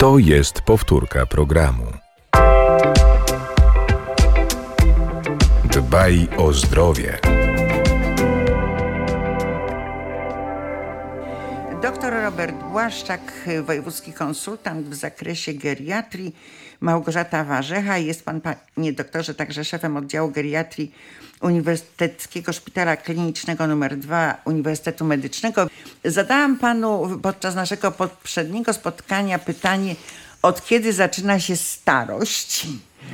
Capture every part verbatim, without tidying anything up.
To jest powtórka programu. Dbaj o zdrowie. Doktor Robert Błaszczak, wojewódzki konsultant w zakresie geriatrii, Małgorzata Warzecha. Jest pan, panie doktorze, także szefem oddziału geriatrii Uniwersyteckiego Szpitala Klinicznego numer dwa Uniwersytetu Medycznego. Zadałam panu podczas naszego poprzedniego spotkania pytanie, od kiedy zaczyna się starość?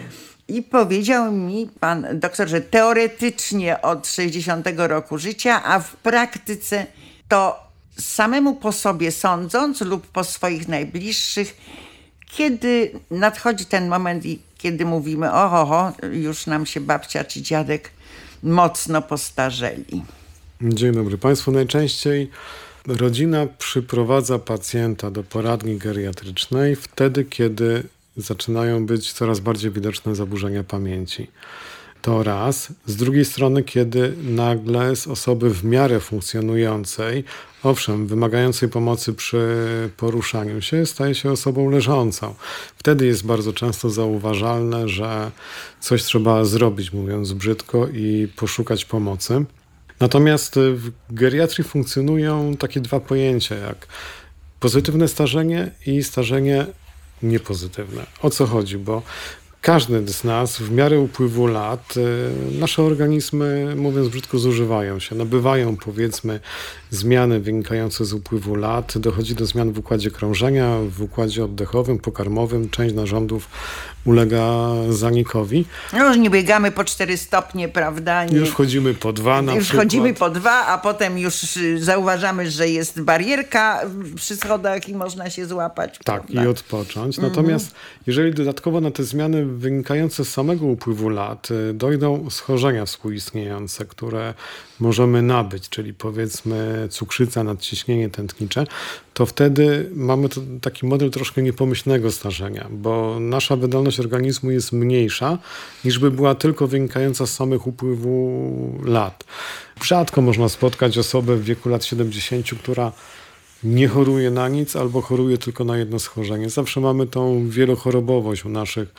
I powiedział mi pan doktor, że teoretycznie od sześćdziesiątego roku życia, a w praktyce to samemu po sobie sądząc lub po swoich najbliższych, kiedy nadchodzi ten moment i kiedy mówimy, oho, już nam się babcia czy dziadek mocno postarzeli. Dzień dobry Państwu. Najczęściej rodzina przyprowadza pacjenta do poradni geriatrycznej wtedy, kiedy zaczynają być coraz bardziej widoczne zaburzenia pamięci. To raz. Z drugiej strony, kiedy nagle z osoby w miarę funkcjonującej, owszem, wymagającej pomocy przy poruszaniu się, staje się osobą leżącą. Wtedy jest bardzo często zauważalne, że coś trzeba zrobić, mówiąc brzydko, i poszukać pomocy. Natomiast w geriatrii funkcjonują takie dwa pojęcia, jak pozytywne starzenie i starzenie niepozytywne. O co chodzi? Bo każdy z nas w miarę upływu lat, nasze organizmy, mówiąc brzydko, zużywają się, nabywają, powiedzmy, zmiany wynikające z upływu lat. Dochodzi do zmian w układzie krążenia, w układzie oddechowym, pokarmowym. Część narządów ulega zanikowi. No już nie biegamy po cztery stopnie, prawda? Nie, już wchodzimy po dwa na Już przykład. wchodzimy po dwa, a potem już zauważamy, że jest barierka przy schodach i można się złapać. Tak, prawda? i odpocząć. Natomiast mm-hmm. jeżeli dodatkowo na te zmiany wynikające z samego upływu lat dojdą schorzenia współistniejące, które możemy nabyć, czyli powiedzmy cukrzyca, nadciśnienie tętnicze, to wtedy mamy to taki model troszkę niepomyślnego starzenia, bo nasza wydolność organizmu jest mniejsza, niż by była tylko wynikająca z samych upływu lat. Rzadko można spotkać osobę w wieku lat siedemdziesięciu, która nie choruje na nic albo choruje tylko na jedno schorzenie. Zawsze mamy tą wielochorobowość u naszych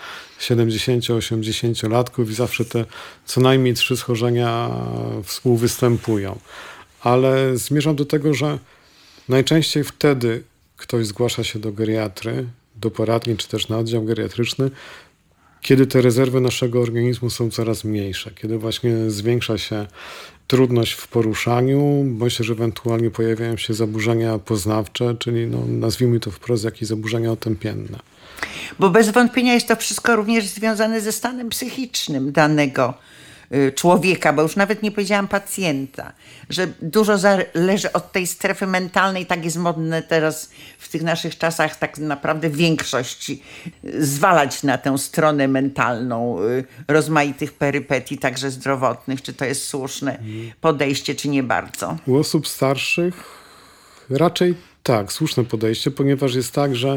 siedemdziesięcio-osiemdziesięciolatków i zawsze te co najmniej trzy schorzenia współwystępują. Ale zmierzam do tego, że najczęściej wtedy ktoś zgłasza się do geriatry, do poradni czy też na oddział geriatryczny, kiedy te rezerwy naszego organizmu są coraz mniejsze, kiedy właśnie zwiększa się trudność w poruszaniu, bądź też ewentualnie pojawiają się zaburzenia poznawcze, czyli no, nazwijmy to wprost jakieś zaburzenia otępienne. Bo bez wątpienia jest to wszystko również związane ze stanem psychicznym danego człowieka, bo już nawet nie powiedziałam pacjenta, że dużo zależy od tej strefy mentalnej, tak jest modne teraz w tych naszych czasach tak naprawdę większość zwalać na tę stronę mentalną rozmaitych perypetii, także zdrowotnych. Czy to jest słuszne podejście, czy nie bardzo? U osób starszych raczej tak, słuszne podejście, ponieważ jest tak, że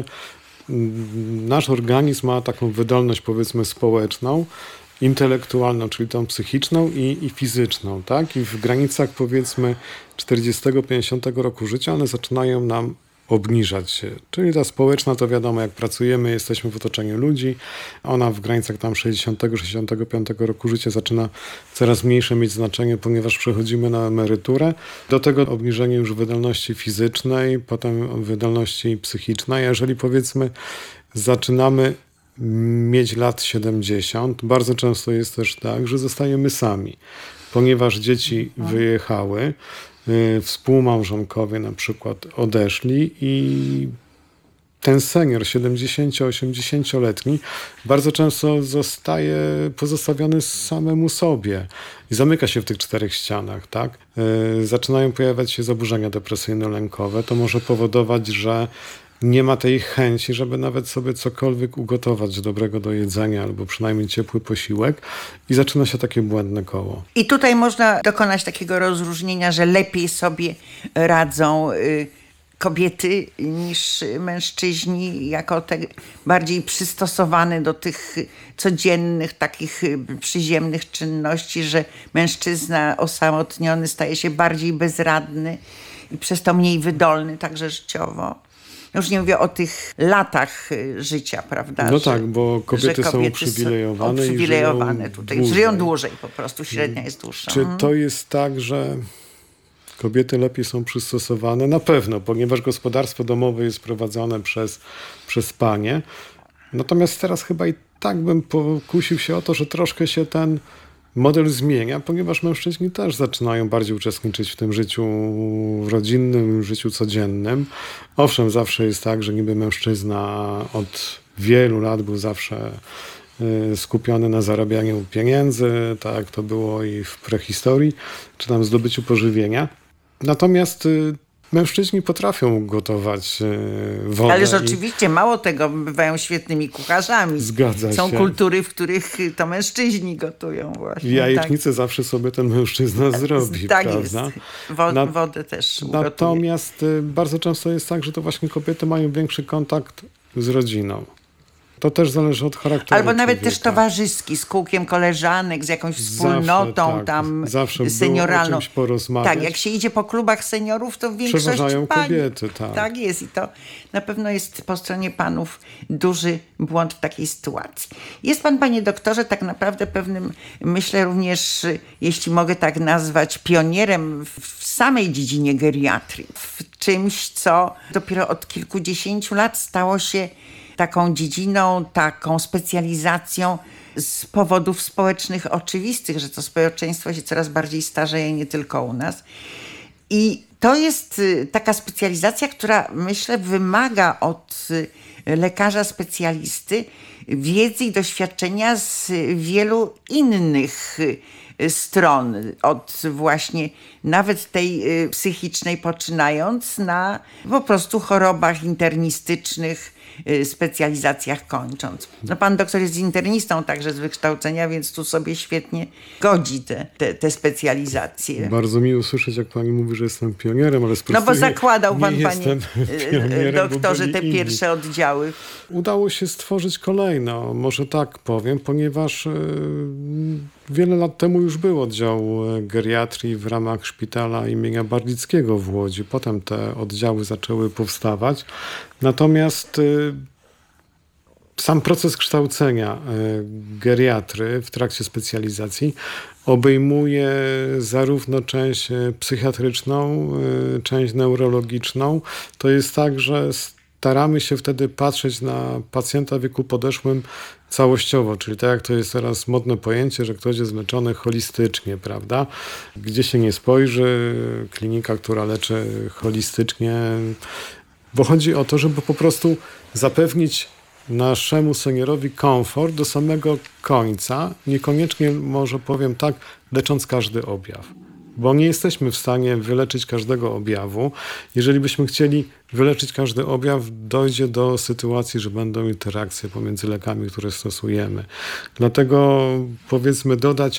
nasz organizm ma taką wydolność, powiedzmy, społeczną, intelektualną, czyli tą psychiczną i, i fizyczną, tak? I w granicach, powiedzmy, czterdziestego do pięćdziesiątego roku życia one zaczynają nam obniżać się. Czyli ta społeczna, to wiadomo, jak pracujemy, jesteśmy w otoczeniu ludzi, ona w granicach tam sześćdziesiątego do sześćdziesiątego piątego roku życia zaczyna coraz mniejsze mieć znaczenie, ponieważ przechodzimy na emeryturę. Do tego obniżenie już wydolności fizycznej, potem wydolności psychicznej. A jeżeli, powiedzmy, zaczynamy mieć lat siedemdziesiąt, bardzo często jest też tak, że zostajemy sami, ponieważ dzieci wyjechały, y, współmałżonkowie na przykład odeszli i ten senior siedemdziesięcio-osiemdziesięcioletni bardzo często zostaje pozostawiony samemu sobie i zamyka się w tych czterech ścianach, tak? Y, zaczynają pojawiać się zaburzenia depresyjno-lękowe. To może powodować, że nie ma tej chęci, żeby nawet sobie cokolwiek ugotować dobrego do jedzenia albo przynajmniej ciepły posiłek i zaczyna się takie błędne koło. I tutaj można dokonać takiego rozróżnienia, że lepiej sobie radzą y, kobiety niż mężczyźni, jako te bardziej przystosowane do tych codziennych, takich przyziemnych czynności, że mężczyzna osamotniony staje się bardziej bezradny i przez to mniej wydolny także życiowo. Już nie mówię o tych latach y, życia, prawda? No że, tak, bo kobiety, że są uprzywilejowane, są uprzywilejowane i żyją tutaj. dłużej. Żyją dłużej po prostu, średnia jest dłuższa. Czy to jest tak, że kobiety lepiej są przystosowane? Na pewno, ponieważ gospodarstwo domowe jest prowadzone przez, przez panie. Natomiast teraz chyba i tak bym pokusił się o to, że troszkę się ten model zmienia, ponieważ mężczyźni też zaczynają bardziej uczestniczyć w tym życiu rodzinnym, życiu codziennym. Owszem, zawsze jest tak, że niby mężczyzna od wielu lat był zawsze skupiony na zarabianiu pieniędzy, tak jak to było i w prehistorii, czy tam zdobyciu pożywienia. Natomiast mężczyźni potrafią gotować wodę. Ależ oczywiście, mało tego, bywają świetnymi kucharzami. Zgadza Są się. kultury, w których to mężczyźni gotują właśnie. Jajecznicę tak. zawsze sobie ten mężczyzna zrobi, tak prawda? Jest. Wo- Na- wodę też ugotuje. Natomiast y, bardzo często jest tak, że to właśnie kobiety mają większy kontakt z rodziną. To też zależy od charakteru Albo nawet człowieka. też towarzyski, z kółkiem koleżanek, z jakąś wspólnotą Zawsze, tak. tam Zawsze było senioralną. o czymś porozmawiać. Tak, jak się idzie po klubach seniorów, to większość Przeważają pań. kobiety, tak. Tak jest i to na pewno jest po stronie panów duży błąd w takiej sytuacji. Jest pan, panie doktorze, tak naprawdę pewnym, myślę również, jeśli mogę tak nazwać, pionierem w samej dziedzinie geriatrii. W czymś, co dopiero od kilkudziesięciu lat stało się taką dziedziną, taką specjalizacją z powodów społecznych oczywistych, że to społeczeństwo się coraz bardziej starzeje, nie tylko u nas. I to jest taka specjalizacja, która, myślę, wymaga od lekarza specjalisty wiedzy i doświadczenia z wielu innych stron, od właśnie nawet tej psychicznej poczynając, na po prostu chorobach internistycznych, specjalizacjach kończąc. No, pan doktor jest internistą także z wykształcenia, więc tu sobie świetnie godzi te, te, te specjalizacje. Bardzo miło słyszeć, jak pani mówi, że jestem pionierem, ale No bo zakładał pan, nie panie pionierem, doktorze, bo te byli pierwsze inni. oddziały. Udało się stworzyć kolejno, może tak powiem, ponieważ y, wiele lat temu już był oddział geriatrii w ramach szpitala imienia Barlickiego w Łodzi. Potem te oddziały zaczęły powstawać. Natomiast y, sam proces kształcenia y, geriatry w trakcie specjalizacji obejmuje zarówno część psychiatryczną, y, część neurologiczną. To jest tak, że staramy się wtedy patrzeć na pacjenta w wieku podeszłym całościowo, czyli tak jak to jest teraz modne pojęcie, że ktoś jest leczony holistycznie, prawda? Gdzie się nie spojrzy, klinika, która leczy holistycznie, bo chodzi o to, żeby po prostu zapewnić naszemu seniorowi komfort do samego końca, niekoniecznie, może powiem tak, lecząc każdy objaw. Bo nie jesteśmy w stanie wyleczyć każdego objawu. Jeżeli byśmy chcieli wyleczyć każdy objaw, dojdzie do sytuacji, że będą interakcje pomiędzy lekami, które stosujemy. Dlatego powiedzmy dodać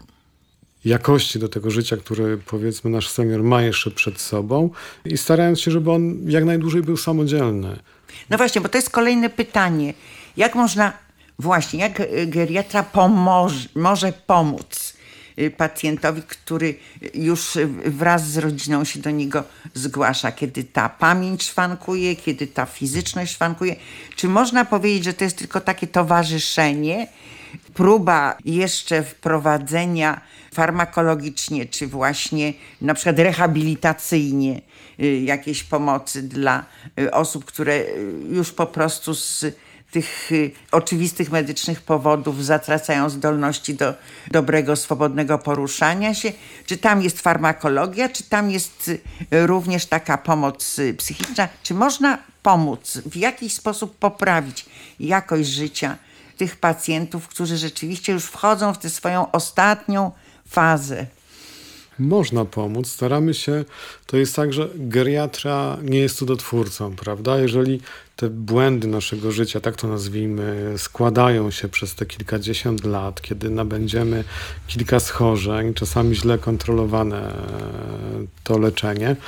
jakości do tego życia, które powiedzmy nasz senior ma jeszcze przed sobą i starając się, żeby on jak najdłużej był samodzielny. No właśnie, bo to jest kolejne pytanie. Jak można, właśnie, jak geriatra pomoże, może pomóc pacjentowi, który już wraz z rodziną się do niego zgłasza, kiedy ta pamięć szwankuje, kiedy ta fizyczność szwankuje. Czy można powiedzieć, że to jest tylko takie towarzyszenie, próba jeszcze wprowadzenia farmakologicznie, czy właśnie na przykład rehabilitacyjnie jakiejś pomocy dla osób, które już po prostu z tych oczywistych medycznych powodów zatracają zdolności do dobrego, swobodnego poruszania się? Czy tam jest farmakologia, czy tam jest również taka pomoc psychiczna? Czy można pomóc, w jakiś sposób poprawić jakość życia tych pacjentów, którzy rzeczywiście już wchodzą w tę swoją ostatnią fazę? Można pomóc, staramy się, to jest tak, że geriatra nie jest cudotwórcą, prawda? Jeżeli te błędy naszego życia, tak to nazwijmy, składają się przez te kilkadziesiąt lat, kiedy nabędziemy kilka schorzeń, czasami źle kontrolowane to leczenie,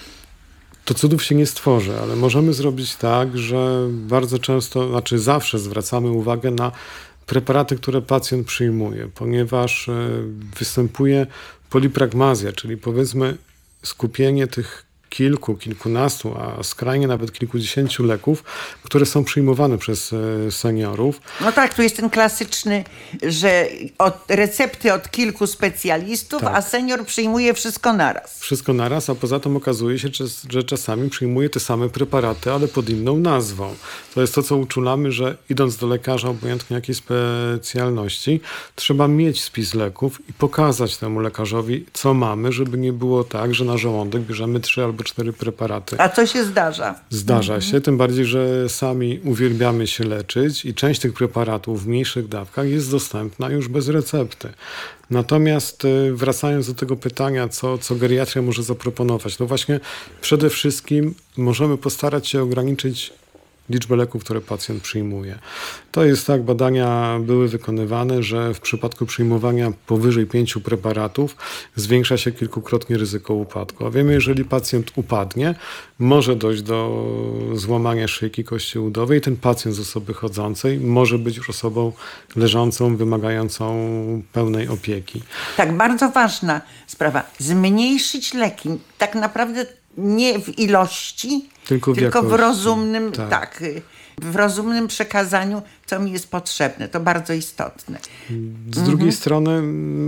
to cudów się nie stworzy, ale możemy zrobić tak, że bardzo często, znaczy zawsze zwracamy uwagę na preparaty, które pacjent przyjmuje, ponieważ występuje polipragmazja, czyli powiedzmy skupienie tych kilku, kilkunastu, a skrajnie nawet kilkudziesięciu leków, które są przyjmowane przez seniorów. No tak, tu jest ten klasyczny, że od recepty od kilku specjalistów, tak. a senior przyjmuje wszystko naraz. Wszystko naraz, a poza tym okazuje się, że, że czasami przyjmuje te same preparaty, ale pod inną nazwą. To jest to, co uczulamy, że idąc do lekarza, obojętnie jakiej specjalności, trzeba mieć spis leków i pokazać temu lekarzowi, co mamy, żeby nie było tak, że na żołądek bierzemy trzy albo cztery preparaty. A co się zdarza? Zdarza mhm. się, tym bardziej, że sami uwielbiamy się leczyć i część tych preparatów w mniejszych dawkach jest dostępna już bez recepty. Natomiast wracając do tego pytania, co, co geriatria może zaproponować, no właśnie przede wszystkim możemy postarać się ograniczyć liczbę leków, które pacjent przyjmuje. To jest tak, badania były wykonywane, że w przypadku przyjmowania powyżej pięciu preparatów zwiększa się kilkukrotnie ryzyko upadku. A wiemy, jeżeli pacjent upadnie, może dojść do złamania szyjki kości udowej. Ten pacjent z osoby chodzącej może być już osobą leżącą, wymagającą pełnej opieki. Tak, bardzo ważna sprawa. Zmniejszyć leki. Tak naprawdę nie w ilości, tylko w, tylko w rozumnym, tak. tak, w rozumnym przekazaniu, co mi jest potrzebne. To bardzo istotne. Z drugiej mhm. strony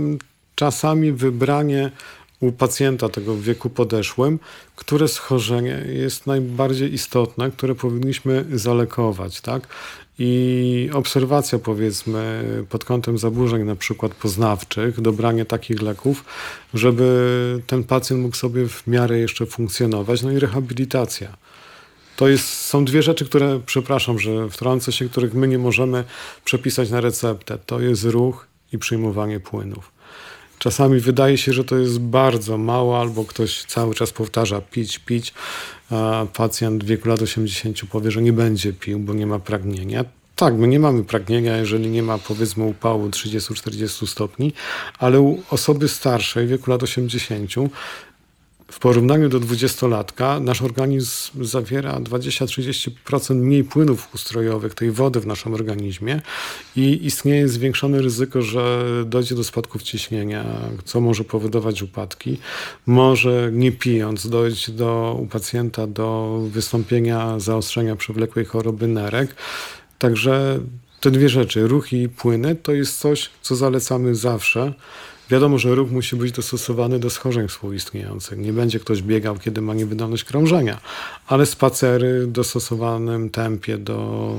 czasami wybranie u pacjenta tego w wieku podeszłym, które schorzenie jest najbardziej istotne, które powinniśmy zalekować, tak? I obserwacja, powiedzmy, pod kątem zaburzeń na przykład poznawczych, dobranie takich leków, żeby ten pacjent mógł sobie w miarę jeszcze funkcjonować, no i rehabilitacja. To jest, są dwie rzeczy, które, przepraszam, że wtrącę się, których my nie możemy przepisać na receptę. To jest ruch i przyjmowanie płynów. Czasami wydaje się, że to jest bardzo mało, albo ktoś cały czas powtarza pić, pić, a pacjent w wieku lat osiemdziesięciu powie, że nie będzie pił, bo nie ma pragnienia. Tak, my nie mamy pragnienia, jeżeli nie ma, powiedzmy, upału trzydziestu czterdziestu stopni, ale u osoby starszej w wieku lat osiemdziesięciu w porównaniu do dwudziestolatka nasz organizm zawiera dwadzieścia do trzydziestu procent mniej płynów ustrojowych, tej wody w naszym organizmie i istnieje zwiększone ryzyko, że dojdzie do spadków ciśnienia, co może powodować upadki. Może nie pijąc dojść do, u pacjenta do wystąpienia zaostrzenia przewlekłej choroby nerek. Także te dwie rzeczy, ruch i płyny, to jest coś, co zalecamy zawsze. Wiadomo, że ruch musi być dostosowany do schorzeń współistniejących. Nie będzie ktoś biegał, kiedy ma niewydolność krążenia, ale spacery w dostosowanym tempie do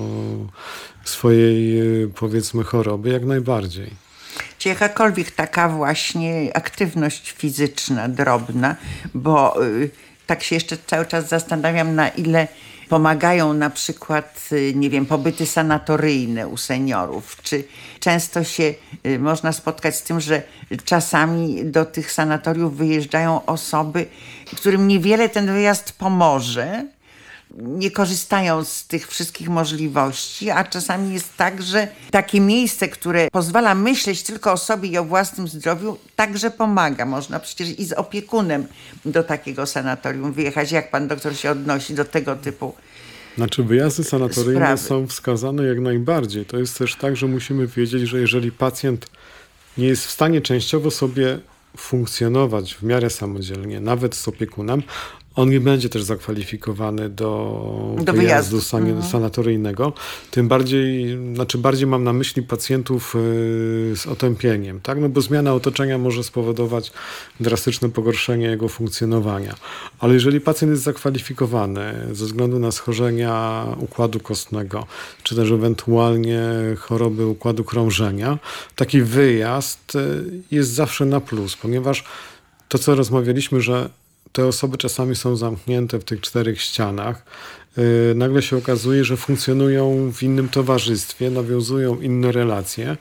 swojej, powiedzmy, choroby jak najbardziej. Czy jakakolwiek taka właśnie aktywność fizyczna, drobna, bo y, tak się jeszcze cały czas zastanawiam, na ile pomagają na przykład, nie wiem, pobyty sanatoryjne u seniorów. Czy często się y, można spotkać z tym, że czasami do tych sanatoriów wyjeżdżają osoby, którym niewiele ten wyjazd pomoże, nie korzystają z tych wszystkich możliwości, a czasami jest tak, że takie miejsce, które pozwala myśleć tylko o sobie i o własnym zdrowiu, także pomaga. Można przecież i z opiekunem do takiego sanatorium wyjechać. Jak pan doktor się odnosi do tego typu Znaczy wyjazdy sanatoryjne sprawy? Są wskazane jak najbardziej. To jest też tak, że musimy wiedzieć, że jeżeli pacjent nie jest w stanie częściowo sobie funkcjonować w miarę samodzielnie, nawet z opiekunem, on nie będzie też zakwalifikowany do, do wyjazdu san- mhm. sanatoryjnego. Tym bardziej, znaczy bardziej mam na myśli pacjentów yy, z otępieniem, tak? No bo zmiana otoczenia może spowodować drastyczne pogorszenie jego funkcjonowania. Ale jeżeli pacjent jest zakwalifikowany ze względu na schorzenia układu kostnego, czy też ewentualnie choroby układu krążenia, taki wyjazd jest zawsze na plus, ponieważ to, co rozmawialiśmy, że te osoby czasami są zamknięte w tych czterech ścianach. Yy, nagle się okazuje, że funkcjonują w innym towarzystwie, nawiązują inne relacje,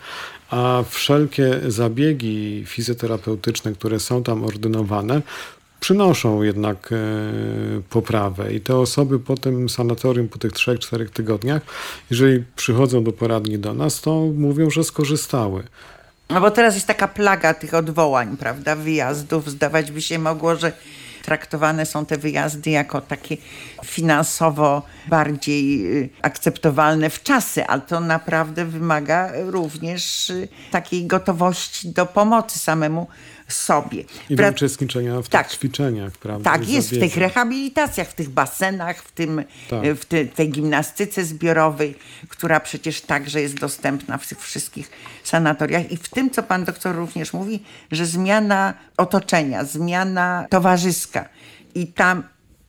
a wszelkie zabiegi fizjoterapeutyczne, które są tam ordynowane, przynoszą jednak yy, poprawę. I te osoby po tym sanatorium, po tych trzech, czterech tygodniach, jeżeli przychodzą do poradni do nas, to mówią, że skorzystały. No bo teraz jest taka plaga tych odwołań, prawda, wyjazdów. Zdawać by się mogło, że traktowane są te wyjazdy jako takie finansowo bardziej akceptowalne w czasy, ale to naprawdę wymaga również takiej gotowości do pomocy samemu sobie. I do Pra- uczestniczenia w tak. tych ćwiczeniach, prawda? Tak I jest, w zabiegach. tych rehabilitacjach, w tych basenach, w, tym, Tak. w te, tej gimnastyce zbiorowej, która przecież także jest dostępna w tych wszystkich sanatoriach. I w tym, co pan doktor również mówi, że zmiana otoczenia, zmiana towarzyska i ta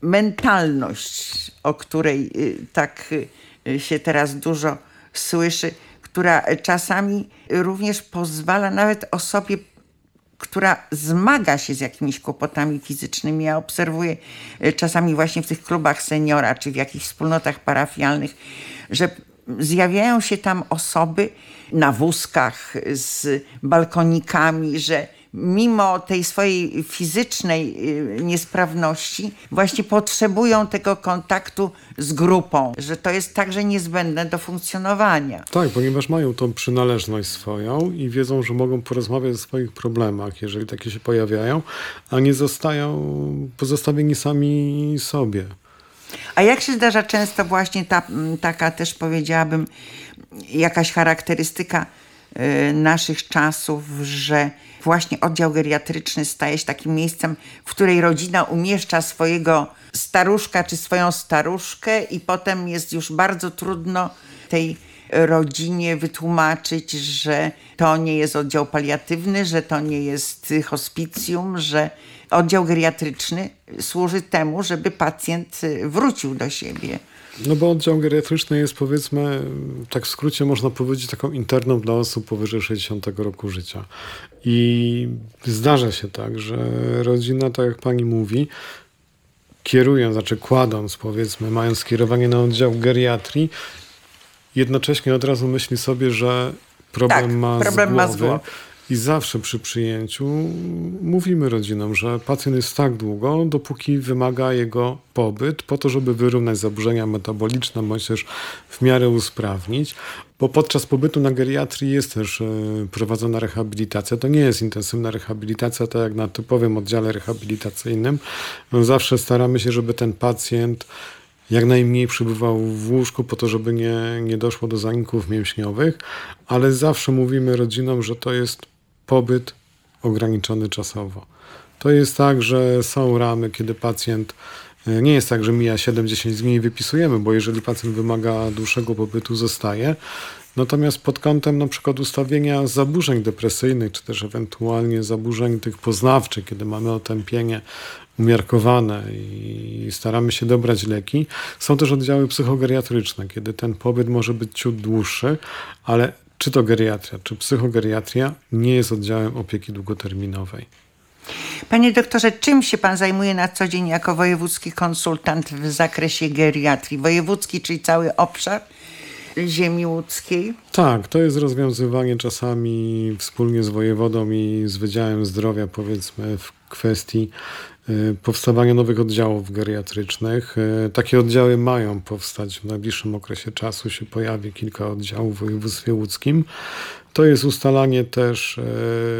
mentalność, o której y, tak y, się teraz dużo słyszy, która czasami również pozwala nawet osobie, która zmaga się z jakimiś kłopotami fizycznymi. Ja obserwuję y, czasami właśnie w tych klubach seniora, czy w jakichś wspólnotach parafialnych, że zjawiają się tam osoby na wózkach z balkonikami, że mimo tej swojej fizycznej y, niesprawności właśnie potrzebują tego kontaktu z grupą, że to jest także niezbędne do funkcjonowania. Tak, ponieważ mają tą przynależność swoją i wiedzą, że mogą porozmawiać o swoich problemach, jeżeli takie się pojawiają, a nie zostają pozostawieni sami sobie. A jak się zdarza często właśnie ta, taka też powiedziałabym jakaś charakterystyka y, naszych czasów, że właśnie oddział geriatryczny staje się takim miejscem, w której rodzina umieszcza swojego staruszka czy swoją staruszkę i potem jest już bardzo trudno tej rodzinie wytłumaczyć, że to nie jest oddział paliatywny, że to nie jest hospicjum, że oddział geriatryczny służy temu, żeby pacjent wrócił do siebie. No bo oddział geriatryczny jest, powiedzmy, tak w skrócie można powiedzieć, taką interną dla osób powyżej sześćdziesiątego roku życia. I zdarza się tak, że rodzina, tak jak pani mówi, kierując, znaczy kładąc, powiedzmy, mając skierowanie na oddział geriatrii, jednocześnie od razu myśli sobie, że problem, Tak, ma, problem z ma głowy. z głowy. I zawsze przy przyjęciu mówimy rodzinom, że pacjent jest tak długo, dopóki wymaga jego pobyt, po to, żeby wyrównać zaburzenia metaboliczne, bądź też w miarę usprawnić. Bo podczas pobytu na geriatrii jest też e, prowadzona rehabilitacja. To nie jest intensywna rehabilitacja, tak jak na typowym oddziale rehabilitacyjnym. No, zawsze staramy się, żeby ten pacjent jak najmniej przebywał w łóżku po to, żeby nie, nie doszło do zaników mięśniowych, ale zawsze mówimy rodzinom, że to jest pobyt ograniczony czasowo. To jest tak, że są ramy, kiedy pacjent, nie jest tak, że mija siedem dziesięć dni i wypisujemy, bo jeżeli pacjent wymaga dłuższego pobytu, zostaje. Natomiast pod kątem na przykład ustawienia zaburzeń depresyjnych, czy też ewentualnie zaburzeń tych poznawczych, kiedy mamy otępienie umiarkowane i staramy się dobrać leki, są też oddziały psychogeriatryczne, kiedy ten pobyt może być ciut dłuższy, ale czy to geriatria, czy psychogeriatria nie jest oddziałem opieki długoterminowej. Panie doktorze, czym się pan zajmuje na co dzień jako wojewódzki konsultant w zakresie geriatrii? Wojewódzki, czyli cały obszar ziemi łódzkiej? Tak, to jest rozwiązywanie czasami wspólnie z wojewodą i z Wydziałem Zdrowia, powiedzmy, w kwestii y, powstawania nowych oddziałów geriatrycznych. Y, takie oddziały mają powstać w najbliższym okresie czasu, się pojawi kilka oddziałów w województwie łódzkim. To jest ustalanie też e,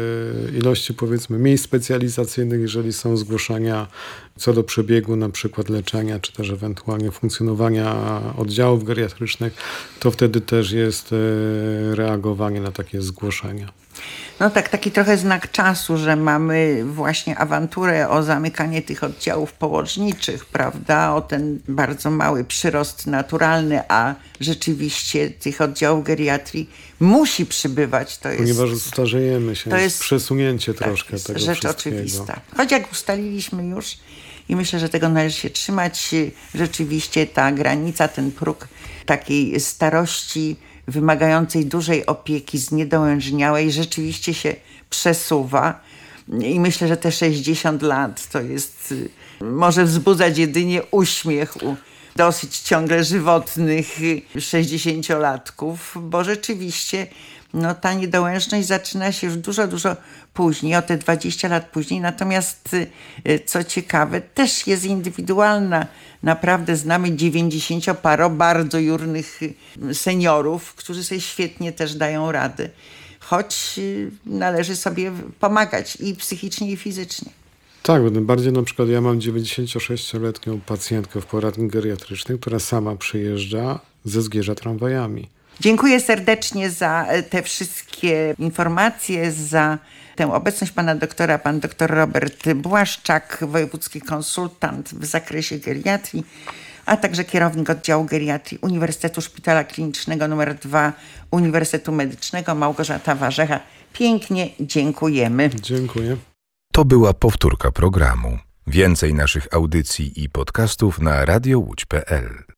ilości, powiedzmy, miejsc specjalizacyjnych, jeżeli są zgłoszenia co do przebiegu na przykład leczenia, czy też ewentualnie funkcjonowania oddziałów geriatrycznych, to wtedy też jest e, reagowanie na takie zgłoszenia. No tak, taki trochę znak czasu, że mamy właśnie awanturę o zamykanie tych oddziałów położniczych, prawda, o ten bardzo mały przyrost naturalny, a rzeczywiście tych oddziałów geriatrii musi przybywać. To jest, Ponieważ starzejemy się, to jest jest przesunięcie tak, troszkę jest tego rzecz wszystkiego. oczywista. Choć jak ustaliliśmy już i myślę, że tego należy się trzymać, rzeczywiście ta granica, ten próg takiej starości wymagającej dużej opieki, zniedołężniałej, rzeczywiście się przesuwa. I myślę, że te sześćdziesiąt lat to jest, może wzbudzać jedynie uśmiech u dosyć ciągle żywotnych sześćdziesięciolatków, bo rzeczywiście no, ta niedołężność zaczyna się już dużo, dużo później, o te dwadzieścia lat później. Natomiast co ciekawe, też jest indywidualna. Naprawdę znamy dziewięćdziesięcioparo bardzo jurnych seniorów, którzy sobie świetnie też dają radę. Choć należy sobie pomagać i psychicznie, i fizycznie. Tak, bardziej na przykład ja mam dziewięćdziesięciosześcioletnią pacjentkę w poradni geriatrycznej, która sama przyjeżdża ze Zgierza tramwajami. Dziękuję serdecznie za te wszystkie informacje, za tę obecność pana doktora, pan doktor Robert Błaszczak, wojewódzki konsultant w zakresie geriatrii, a także kierownik oddziału geriatrii Uniwersytetu Szpitala Klinicznego nr dwa Uniwersytetu Medycznego, Małgorzata Warzecha. Pięknie dziękujemy. Dziękuję. To była powtórka programu. Więcej naszych audycji i podcastów na radio łódź kropka p l.